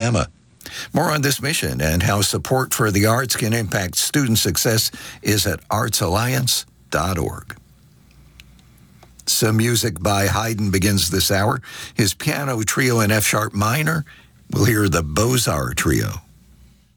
Alabama. More on this mission and how support for the arts can impact student success is at artsalliance.org. Some music by Haydn begins this hour. His piano trio in F-sharp minor. We'll hear the Beaux-Arts Trio.